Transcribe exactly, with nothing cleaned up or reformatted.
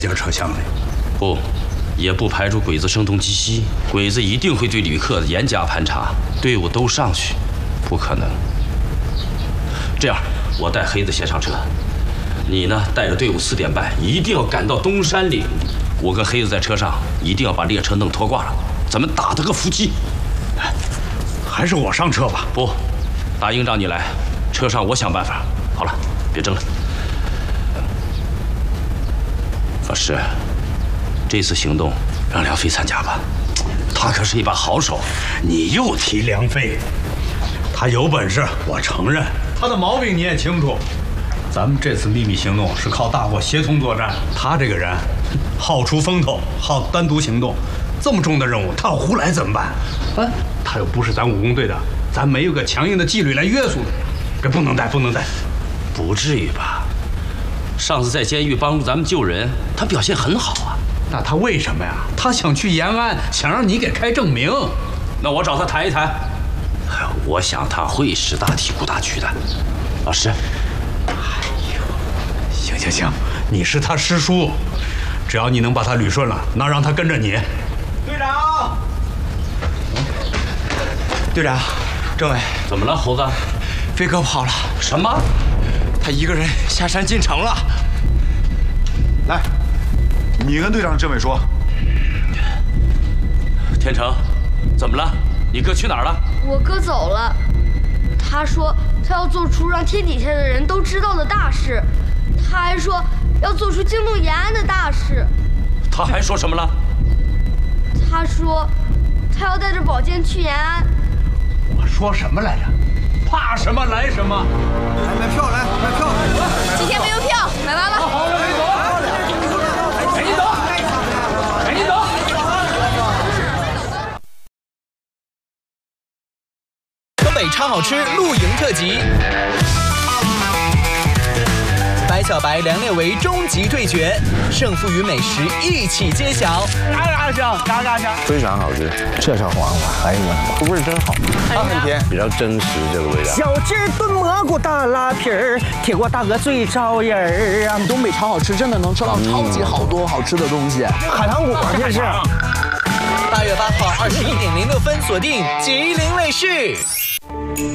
家车厢里。 不，也不排除鬼子声东击西。鬼子一定会对旅客严加盘查，队伍都上去，不可能。这样，我带黑子先上车，你呢带着队伍四点半一定要赶到东山岭。我跟黑子在车上，一定要把列车弄脱挂了，咱们打得个伏击。 还是我上车吧。 不，大营长你来，车上我想办法。好了，别争了。老师，这次行动让梁飞参加吧，他可是一把好手。 你又提梁飞，他有本事，我承认。他的毛病你也清楚。咱们这次秘密行动是靠大伙协同作战，他这个人好出风头，好单独行动，这么重的任务他要胡来怎么办？啊，他又不是咱武工队的，咱没有个强硬的纪律来约束他，这不能带，不能带。 不至于吧？上次在监狱帮助咱们救人，他表现很好啊。 那他为什么呀？他想去延安，想让你给开证明。 那我找他谈一谈。哎，我想他会识大体、顾大局的。老师， 哎呦，行行行，你是他师叔，只要你能把他捋顺了，那让他跟着你。 队长，队长，政委， 怎么了，猴子？ 飞哥跑了。 什么？ 他一个人下山进城了。 来，你跟队长政委说。 天成，怎么了？你哥去哪儿了？ 我哥走了，他说他要做出让天底下的人都知道的大事，他还说要做出惊动延安的大事。 他还说什么了？ 他说他要带着宝剑去延安。 我说什么来着？怕什么来什么。 来买票，来买票。 今天没有票，买完了。 好，赶紧走， 赶紧走，赶紧走。 东北超好吃露营特辑，白小白、梁烈为终极对决，胜负与美食一起揭晓。 嘎嘎香，嘎嘎香， 非常好吃。这小黄瓜，哎呀妈，味儿真好，它很甜，比较真实这个味道。 小鸡炖蘑菇大拉皮儿，铁锅大鹅最招人儿啊！ 东北超好吃，真的能吃到超级好多好吃的东西。 海棠果这是。 八月八号二十一点零六分，锁定吉林卫视。